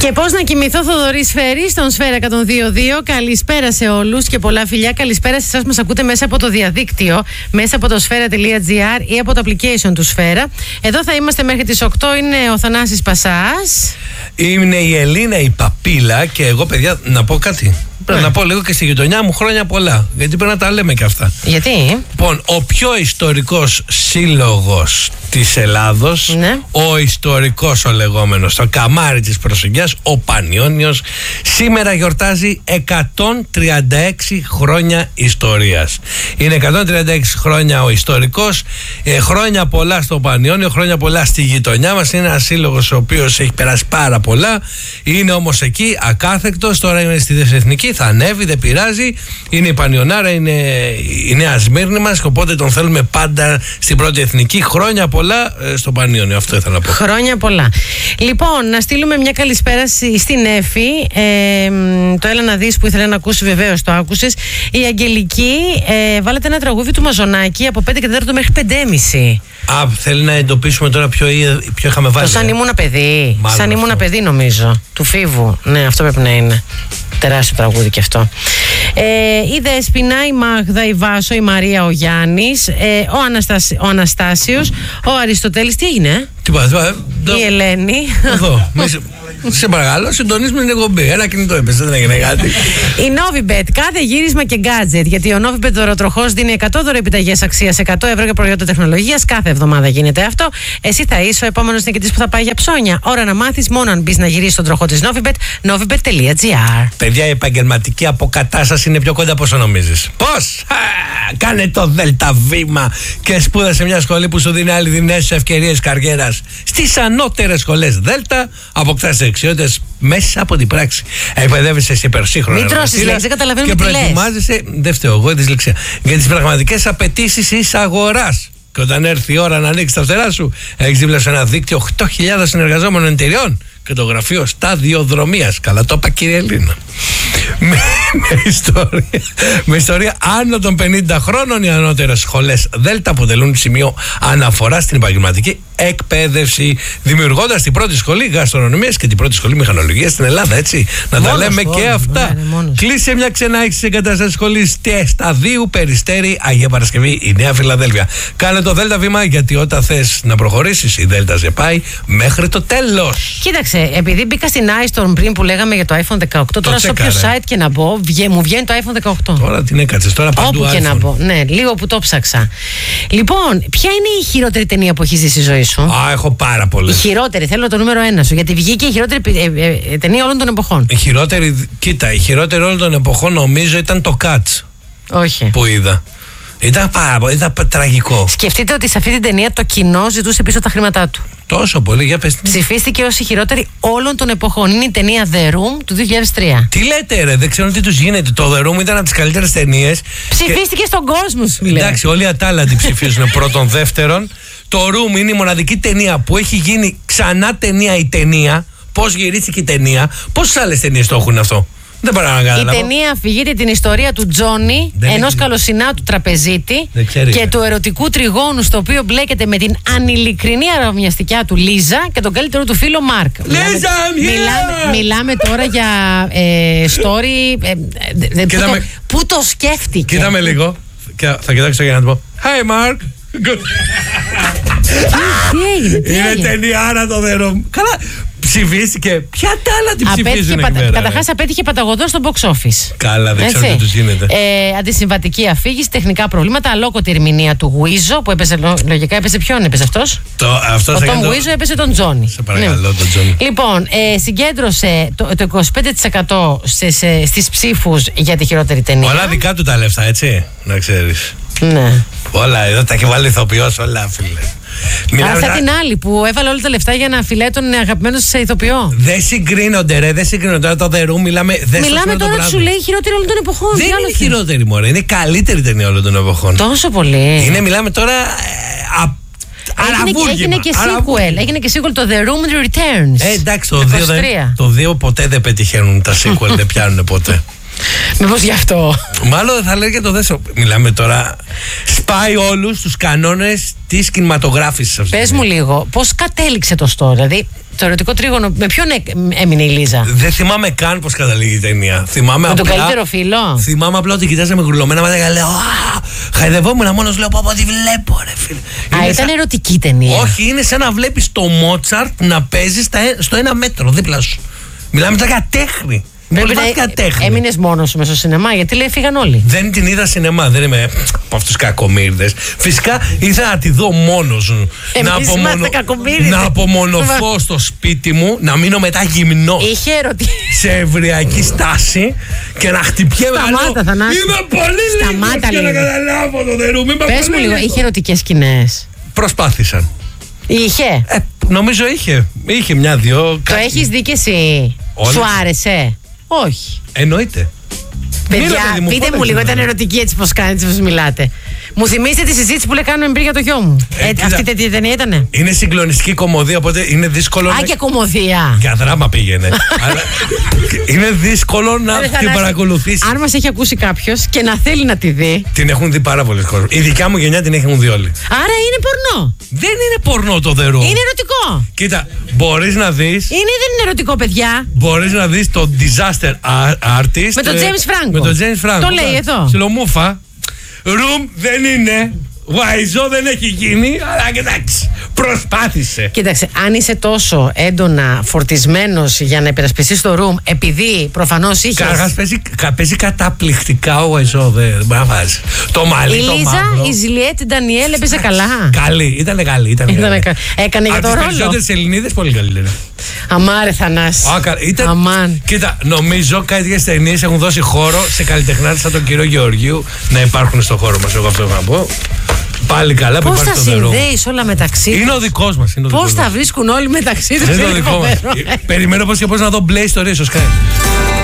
Και πώς να κοιμηθώ, Θοδωρής Φέρης, στον Σφαίρα 102.2. Καλησπέρα σε όλους και πολλά φιλιά. Καλησπέρα σε εσάς που μας ακούτε μέσα από το διαδίκτυο, μέσα από το sfera.gr ή από το application του Σφαίρα. Εδώ θα είμαστε μέχρι τις 8. Είναι ο Θανάσης Πασάς. Είναι η Ελίνα η Παπίλα. Και εγώ, παιδιά, να πω κάτι. Πρέπει να πω λίγο και στη γειτονιά μου χρόνια πολλά. Γιατί πρέπει να τα λέμε και αυτά. Γιατί? Λοιπόν, ο πιο ιστορικός σύλλογος της Ελλάδος, ναι, ο ιστορικός ο λεγόμενος, το καμάρι της προσφυγιάς, ο Πανιώνιος, σήμερα γιορτάζει 136 χρόνια ιστορίας. Είναι 136 χρόνια ο ιστορικός. Χρόνια πολλά στο Πανιώνιο, χρόνια πολλά στη γειτονιά μας. Είναι ένας σύλλογος ο οποίος έχει περάσει πάρα πολλά. Είναι όμως εκεί ακάθεκτος. Τώρα είναι στη Εθνική. Θα ανέβει, δεν πειράζει. Είναι η Πανιωνάρα, είναι η Νέα Σμύρνη μας. Οπότε τον θέλουμε πάντα στην πρώτη εθνική. Χρόνια πολλά στο Πανιώνιο. Αυτό ήθελα να πω. Χρόνια πολλά. Λοιπόν, να στείλουμε μια καλησπέρα στην Έφη. Το έλα να δεις που ήθελα να ακούσει, βεβαίως το άκουσες. Η Αγγελική βάλατε ένα τραγούδι του Μαζονάκη από 5 και 4 μέχρι 5.30. Α, θέλει να εντοπίσουμε τώρα ποιο είχαμε βάλει. Το σαν ήμουνα παιδί. Μάλλον σαν ήμουνα παιδί, νομίζω. Του Φίβου. Ναι, αυτό πρέπει να είναι. Τεράστιο τραγούδι και αυτό. Η Δέσποινα, η Μάγδα, η Βάσο, η Μαρία, ο Γιάννης, ο Αναστάσιος, ο Αριστοτέλης. Τι έγινε? Η Ελένη. Εδώ. Σε παρακαλώ, συντονίζουμε την εκπομπή. Ένα κινητό έπεσε, δεν έγινε κάτι. Η Novibet, κάθε γύρισμα και gadget. Γιατί ο Novibet δωροτροχός δίνει 100 δωρεοεπιταγές αξίας 100 ευρώ για προϊόντα τεχνολογίας. Κάθε εβδομάδα γίνεται αυτό. Εσύ θα είσαι ο επόμενος νικητής που θα πάει για ψώνια. Ώρα να μάθεις μόνο αν μπεις να γυρίσεις τον τροχό της Novibet. Novibet.gr. Παιδιά, η επαγγελματική αποκατάσταση είναι πιο κοντά από όσο νομίζεις. Πώς? Κάνε το δέλτα βήμα και σπούδασε σε μια σχολή που σου δίνει αληθινές ευκαιρίες καριέρας. Στις ανώτερες σχολές Δέλτα αποκτάς δεξιότητες μέσα από την πράξη. Εκπαιδεύεσαι σε υπερσύγχρονα εργαστήρια δεν καταλαβαίνουμε και τι λες. προετοιμάζεσαι, δεν φταίω εγώ, δυσλεξία, για τις πραγματικές απαιτήσεις της αγοράς. Και όταν έρθει η ώρα να ανοίξεις τα φτερά σου, έχεις δίπλα σε ένα δίκτυο 8.000 συνεργαζόμενων εταιριών και το γραφείο σταδιοδρομίας. Καλά το είπα, κύριε Ελίνα. με ιστορία άνω των 50 χρόνων, οι ανώτερες σχολές Δέλτα αποτελούν σημείο αναφορά στην επαγγελματική εκπαίδευση, δημιουργώντας την πρώτη σχολή γαστρονομίας και την πρώτη σχολή μηχανολογίας στην Ελλάδα, έτσι. Να τα λέμε και αυτά. Κλείσε μια ξενάγηση εγκατάσταση σχολής Σταδίου Περιστέρη, Αγία Παρασκευή, η Νέα Φιλαδέλφια. Κάνε το Δέλτα βήμα, γιατί όταν θες να προχωρήσεις, η Δέλτα σε πάει μέχρι το τέλος. Κοίταξε, επειδή μπήκα στην iStorm πριν που λέγαμε για το iPhone 18, τώρα σε όποιο site και να μπω, μου βγαίνει το iPhone 18. Τώρα την έκατσες, τώρα παντού όπου iPhone. Και να μπω. Ναι, λίγο που το ψάξα. Λοιπόν, ποια είναι η χειρότερη ταινία που έχεις δει στη ζωή σου? Α, έχω πάρα πολλές. Η χειρότερη, θέλω το νούμερο 1 σου, γιατί βγήκε η χειρότερη ταινία όλων των εποχών. Η χειρότερη, κοίτα, η χειρότερη όλων των εποχών νομίζω ήταν το Cats. Όχι. Που είδα. Ήταν τραγικό. Σκεφτείτε ότι σε αυτή την ταινία το κοινό ζητούσε πίσω τα χρήματά του. Τόσο πολύ, για πες. Ψηφίστηκε ως η χειρότερη όλων των εποχών. Είναι η ταινία The Room του 2003. Τι λέτε, ρε, δεν ξέρω τι τους γίνεται. Το The Room ήταν από τις καλύτερες ταινίες. Ψηφίστηκε στον κόσμο, σου λέει. Εντάξει, όλοι οι ατάλλαντοι ψηφίζουν πρώτον. Δεύτερον, το Room είναι η μοναδική ταινία που έχει γίνει ξανά ταινία η ταινία. Πώς γυρίστηκε η ταινία. Πόσες άλλες ταινίες το έχουν αυτό? Δεν η ταινία αφηγείται την ιστορία του Τζόνι, ενός καλοσυνάτου τραπεζίτη και του ερωτικού τριγώνου στο οποίο μπλέκεται με την ανηλικρινή αραβωνιαστικιά του Λίζα και τον καλύτερο του φίλο Μάρκ. Μιλάμε τώρα για story. Πού το σκέφτηκε? Κοίτα με λίγο. Θα κοιτάξω για να του πω Hi Mark. Τι έγινε? Είναι ταινία, άρα το δερό. Καλά. Ψηφίστηκε. Ποια τα άλλα την ψηφίζουν εκεί πέρα? Καταρχάς απέτυχε παταγωδό στο box office. Καλά, δεν ξέρω τι τους γίνεται. Αντισυμβατική αφήγηση, τεχνικά προβλήματα, αλόκοτη ερμηνεία του Γουίζο που έπαιζε, λογικά έπαιζε ποιον έπαιζε αυτός? Ο Τόμ Γουίζο έπαιζε τον Τζόνι. Σε παρακαλώ, τον Τζόνι. Λοιπόν, συγκέντρωσε το 25% στις ψήφους για τη χειρότερη ταινία. Όλα δικά του τα λεφτά, έτσι, να ξέρεις. Ναι. Όλα, εδώ τα έχει βάλει ηθοποιός, όλα, φίλε. Σαν την άλλη που έβαλε όλα τα λεφτά για να φιλάει τον αγαπημένο σε ηθοποιό. Δεν συγκρίνονται, ρε, δεν συγκρίνονται. Τώρα το The Room μιλάμε τώρα σου λέει χειρότερη όλων των εποχών. Δεν είναι χειρότερη, μωρέ. Είναι η καλύτερη ταινία όλων των εποχών. Τόσο πολύ. Είναι, μιλάμε τώρα. Έγινε και sequel το The Room Returns. Εντάξει, το 2 ποτέ δεν πετυχαίνουν τα sequel, δεν πιάνουν ποτέ. Μήπως γι' αυτό? Μάλλον θα λέει και το δέσο. Μιλάμε τώρα. Σπάει όλους τους κανόνες της κινηματογράφησης. Πες μου λίγο, πώς κατέληξε το story? Δηλαδή, Το ερωτικό τρίγωνο, με ποιον έμεινε η Λίζα? Δεν θυμάμαι καν πώς καταλήγει η ταινία. Με τον καλύτερο φίλο. Θυμάμαι απλά ότι κοιτάζαμε γουρλωμένα μάτια και λέω χαϊδευόμουν μόνος, λέω πω τι βλέπω ρε φίλε. Ήταν ερωτική ταινία. Όχι, είναι σαν να βλέπεις το Μότσαρτ να παίζει στο 1 μέτρο δίπλα σου. Μιλάμε για τέχνη. Έμεινες μόνος σου μέσα στο σινεμά, γιατί λέει φύγαν όλοι. Δεν την είδα σινεμά, δεν είμαι από αυτούς τους κακομοίρδες. Φυσικά ήθελα να τη δω μόνος μου. Να απομονωθώ στο σπίτι μου, να μείνω μετά γυμνός. Είχε ερωτήσει. Σε ευριακή στάση και να χτυπιέμαι. Σταμάτα, Θανάση. Είμαι πολύ λίγος για να καταλάβω το The Room. Πες μου λίγο, είχε ερωτικές σκηνές? Προσπάθησαν. Είχε. Νομίζω είχε. Είχε μια-δυο. Το έχεις δει και εσύ? Σου άρεσε? Όχι. Εννοείται. Παιδιά, πείτε μου λίγο, ήταν ερωτική έτσι πως κάνετε, έτσι πως μιλάτε. Μου θυμίζετε τη συζήτηση που λέει κάνουμε πριν για το γιο μου. Αυτή η ταινία ήτανε? Είναι συγκλονιστική κομμωδία, οπότε είναι δύσκολο. Και κομμωδία. Για δράμα πήγαινε. Αλλά είναι δύσκολο να την παρακολουθήσει. Αν μας έχει ακούσει κάποιος και να θέλει να τη δει. Την έχουν δει πάρα πολλοί κόσμοι. Η δικιά μου γενιά την έχουν δει όλοι. Άρα είναι πορνό. Δεν είναι πορνό το The Room. Είναι ερωτικό. Κοίτα, μπορείς να δεις. Είναι ή δεν είναι ερωτικό, παιδιά? Μπορείς να δεις το Disaster Artist. Με τον James Franco. Με τον James Franco. Το λέει εδώ. Ψιλομούφα. Room δεν είναι. Βαϊζό δεν έχει γίνει, αλλά εντάξει, προσπάθησε. Κοίταξε, αν είσαι τόσο έντονα φορτισμένος για να υπερασπιστείς το Room, επειδή προφανώς είχες. Καταρχάς παίζει καταπληκτικά ο Βαϊζό, δεν μπορεί να βάζει. Το μαλλί, το Λίζα, η Ζιλιέτ Ντανιέλ έπαιζε καλά. Καλή, ήταν καλή. Έκανε για το ρόλο. Από τις περισσότερες Ελληνίδες πολύ καλύτερα. Αμάρε Θανάση. Αμάν. Κοίτα, νομίζω κάτι τέτοιες ταινίες έχουν δώσει χώρο σε καλλιτεχνάτες σαν τον κύριο Γεωργίου να υπάρχουν στον χώρο μας. Εγώ αυτό έχω να πω. Πάλι καλά που υπάρχει το The Room. Πώς τα συνδέεις όλα μεταξύ τους? Είναι ο δικός μας. Πώς τα βρίσκουν όλοι μεταξύ τους? Είναι το δικό μας. Περιμένω πώς και πώς να δω μπλε ιστορίες στο Sky.